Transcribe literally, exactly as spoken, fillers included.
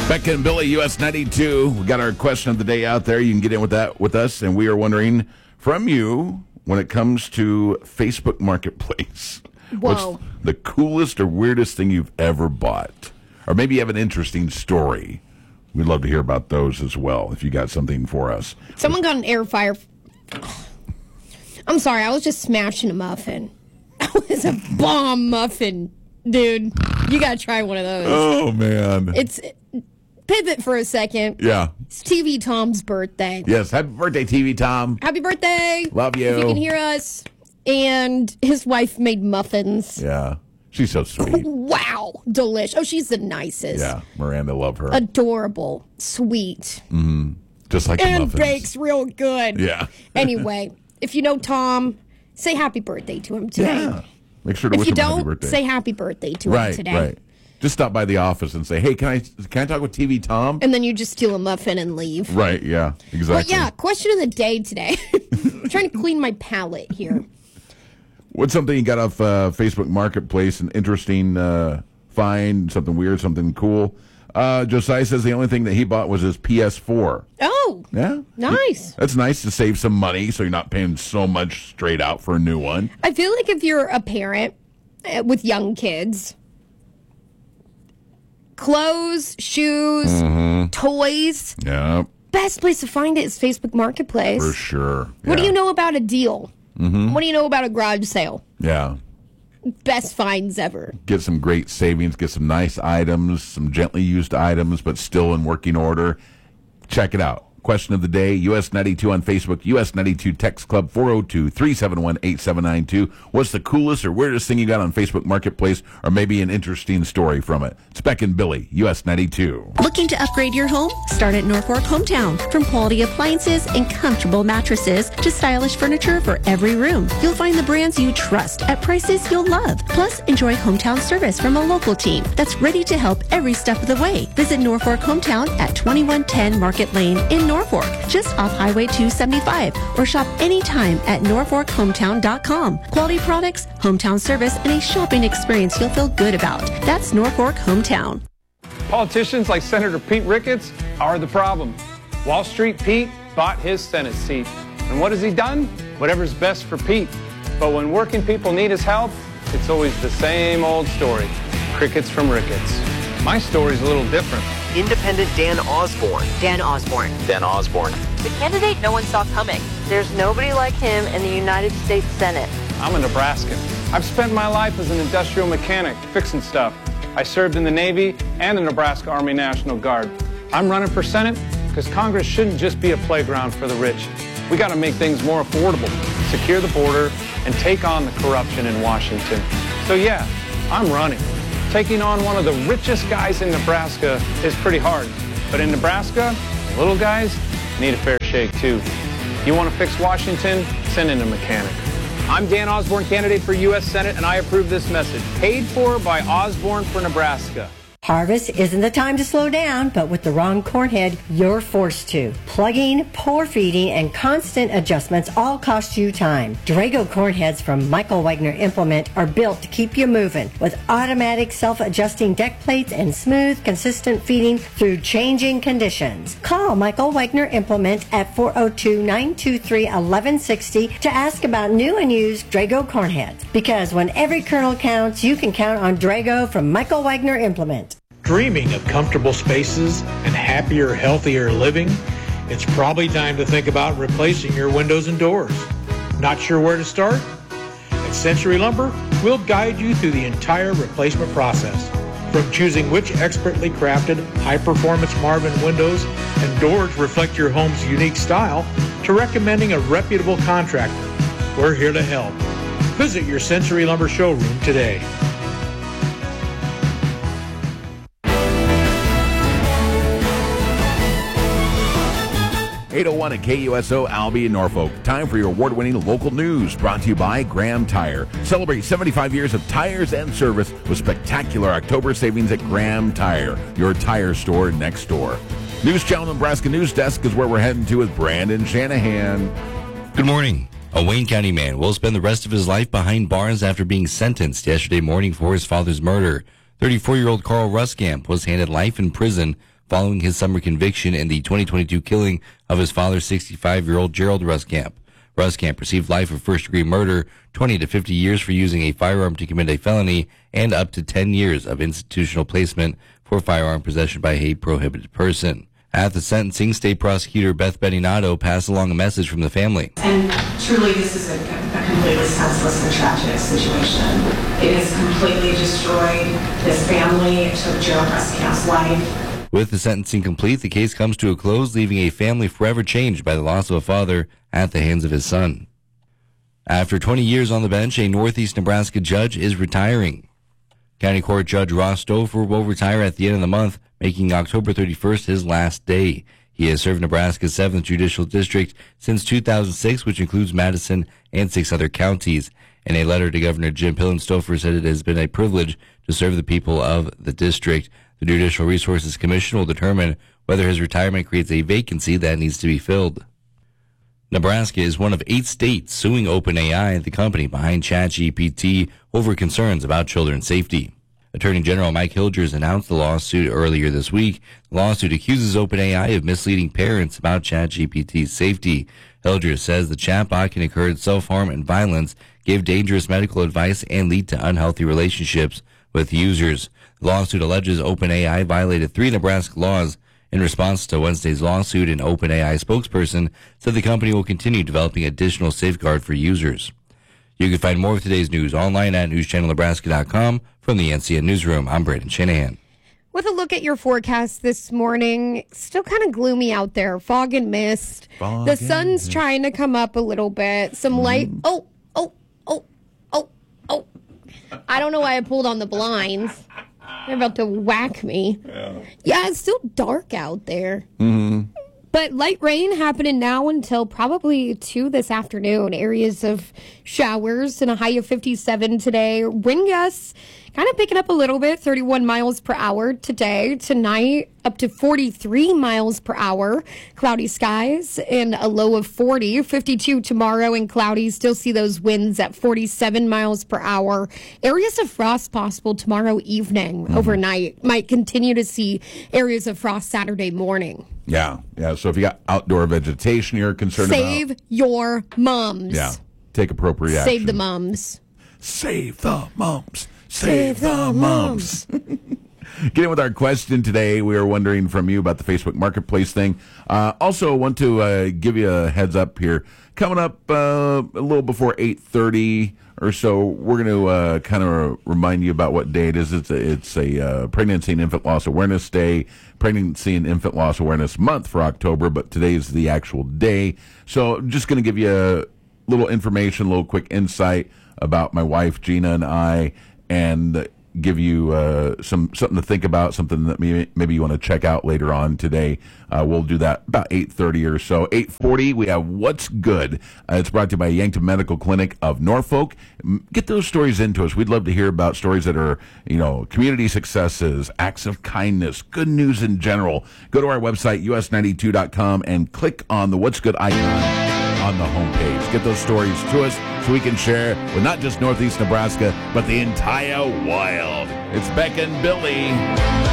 Becca and Billy, U S ninety-two. We got our question of the day out there. You can get in with that with us, and we are wondering from you when it comes to Facebook Marketplace. Whoa. What's the coolest or weirdest thing you've ever bought? Or maybe you have an interesting story. We'd love to hear about those as well, if you got something for us. Someone got an air fryer. I'm sorry, I was just smashing a muffin. That was a bomb muffin, dude. You got to try one of those. Oh, man. It's pivot for a second. Yeah. It's T V Tom's birthday. Yes, happy birthday, T V Tom. Happy birthday. Love you. If you can hear us. And his wife made muffins. Yeah. She's so sweet. Wow. Delish. Oh, she's the nicest. Yeah. Miranda, love her. Adorable. Sweet. Mm-hmm. Just like the And muffins. bakes real good. Yeah. Anyway, if you know Tom, say happy birthday to him today. Yeah. Make sure to If wish you him a happy don't, birthday. say happy birthday to right, him today. Right. Just stop by the office and say, hey, can I can I talk with T V Tom? And then you just steal a muffin and leave. Right, yeah, exactly. But yeah, question of the day today. I'm trying to clean my palate here. What's something you got off uh, Facebook Marketplace, an interesting uh, find, something weird, something cool? Uh, Josiah says the only thing that he bought was his P S four. Oh, Yeah? nice. That's nice to save some money so you're not paying so much straight out for a new one. I feel like if you're a parent uh, with young kids, clothes, shoes, Mm-hmm. toys, Yeah, best place to find it is Facebook Marketplace. for sure. What do Yeah. you know about a deal? Mm-hmm. What do you know about a garage sale? Yeah. Best finds ever. Get some great savings, get some nice items, some gently used items, but still in working order. Check it out. Question of the day, U S ninety-two on Facebook, U S ninety-two Text Club, four oh two, three seven one, eight seven nine two. What's the coolest or weirdest thing you got on Facebook Marketplace, or maybe an interesting story from it? It's Beck and Billy, U S ninety-two. Looking to upgrade your home? Start at Norfolk Hometown. From quality appliances and comfortable mattresses to stylish furniture for every room, you'll find the brands you trust at prices you'll love. Plus, enjoy hometown service from a local team that's ready to help every step of the way. Visit Norfolk Hometown at twenty-one ten Market Lane in Norfolk, just off Highway two seventy-five, or shop anytime at norfolk hometown dot com. Quality products, hometown service, and a shopping experience you'll feel good about. That's Norfolk Hometown. Politicians like Senator Pete Ricketts are the problem. Wall Street Pete bought his Senate seat. And what has he done? Whatever's best for Pete. But when working people need his help, it's always the same old story. Crickets from Ricketts. My story's a little different. Independent Dan Osborne. Dan Osborne. Dan Osborne. The candidate no one saw coming. There's nobody like him in the United States Senate. I'm a Nebraskan. I've spent my life as an industrial mechanic, fixing stuff. I served in the Navy and the Nebraska Army National Guard. I'm running for Senate because Congress shouldn't just be a playground for the rich. We got to make things more affordable, secure the border, and take on the corruption in Washington. So yeah, I'm running. Taking on one of the richest guys in Nebraska is pretty hard. But in Nebraska, the little guys need a fair shake too. You want to fix Washington? Send in a mechanic. I'm Dan Osborne, candidate for U S Senate, and I approve this message. Paid for by Osborne for Nebraska. Harvest isn't the time to slow down, but with the wrong corn head, you're forced to. Plugging, pour feeding, and constant adjustments all cost you time. Drago corn heads from Michael Wagner Implement are built to keep you moving with automatic self-adjusting deck plates and smooth, consistent feeding through changing conditions. Call Michael Wagner Implement at four oh two, nine two three, one one six zero to ask about new and used Drago corn heads. Because when every kernel counts, you can count on Drago from Michael Wagner Implement. Dreaming of comfortable spaces and happier, healthier living? It's probably time to think about replacing your windows and doors. Not sure where to start? At Century Lumber, we'll guide you through the entire replacement process. From choosing which expertly crafted, high-performance Marvin windows and doors reflect your home's unique style, to recommending a reputable contractor. We're here to help. Visit your Century Lumber showroom today. eight oh one at K U S O, Albie, Norfolk. Time for your award-winning local news, brought to you by Graham Tire. Celebrate seventy-five years of tires and service with spectacular October savings at Graham Tire, your tire store next door. News Channel Nebraska News Desk is where we're heading to with Brandon Shanahan. Good morning. A Wayne County man will spend the rest of his life behind bars after being sentenced yesterday morning for his father's murder. thirty-four-year-old Carl Ruskamp was handed life in prison following his summer conviction in the twenty twenty-two killing of his father, sixty-five-year-old Gerald Ruskamp. Ruskamp received life for first-degree murder, twenty to fifty years for using a firearm to commit a felony, and up to ten years of institutional placement for firearm possession by a prohibited person. At the sentencing, State Prosecutor Beth Beninato passed along a message from the family. And truly, this is a, a completely senseless and tragic situation. It has completely destroyed this family. It took Gerald Ruskamp's life. With the sentencing complete, the case comes to a close, leaving a family forever changed by the loss of a father at the hands of his son. After twenty years on the bench, a Northeast Nebraska judge is retiring. County Court Judge Ross Stouffer will retire at the end of the month, making October thirty-first his last day. He has served Nebraska's seventh Judicial District since two thousand six, which includes Madison and six other counties. In a letter to Governor Jim Pillen, Stouffer said it has been a privilege to serve the people of the district. The Judicial Resources Commission will determine whether his retirement creates a vacancy that needs to be filled. Nebraska is one of eight states suing OpenAI, the company behind ChatGPT, over concerns about children's safety. Attorney General Mike Hilgers announced the lawsuit earlier this week. The lawsuit accuses OpenAI of misleading parents about ChatGPT's safety. Hilgers says the chatbot can encourage self-harm and violence, give dangerous medical advice, and lead to unhealthy relationships with users. The lawsuit alleges OpenAI violated three Nebraska laws. In response to Wednesday's lawsuit, an OpenAI spokesperson said the company will continue developing additional safeguards for users. You can find more of today's news online at news channel nebraska dot com. From the N C N Newsroom, I'm Braden Shanahan. With a look at your forecast this morning, still kind of gloomy out there. Fog and mist. Fog the sun's and trying to come up a little bit. Some light. Oh, oh, oh, oh, oh. I don't know why I pulled on the blinds. They're about to whack me. Yeah, yeah, it's still dark out there. Mm-hmm. But light rain happening now until probably two this afternoon. Areas of showers and a high of fifty-seven today. Wind gusts kind of picking up a little bit, thirty-one miles per hour today. Tonight, up to forty-three miles per hour. Cloudy skies and a low of forty. fifty-two tomorrow and cloudy. Still see those winds at forty-seven miles per hour. Areas of frost possible tomorrow evening, mm-hmm. overnight. Might continue to see areas of frost Saturday morning. Yeah, yeah. So if you got outdoor vegetation you're concerned Save about. Save your mums. Yeah, take appropriate action. Save the mums. Save the mums. Save, Save the, the mums. Get in with our question today. We are wondering from you about the Facebook Marketplace thing. Uh, also, want to uh, give you a heads up here. Coming up uh, a little before eight thirty or so, we're going to uh, kind of remind you about what day it is. It's a, it's a uh, Pregnancy and Infant Loss Awareness Day, Pregnancy and Infant Loss Awareness Month for October, but today's the actual day. So I'm just going to give you a little information, a little quick insight about my wife, Gina, and I, and give you uh, some something to think about, something that maybe, maybe you want to check out later on today. Uh, we'll do that about eight thirty or so. eight forty, we have What's Good. Uh, it's brought to you by Yankton Medical Clinic of Norfolk. Get those stories into us. We'd love to hear about stories that are, you know, community successes, acts of kindness, good news in general. Go to our website, U S ninety-two dot com, and click on the What's Good icon on the homepage. Get those stories to us so we can share with not just Northeast Nebraska, but the entire wild. It's Beck and Billy.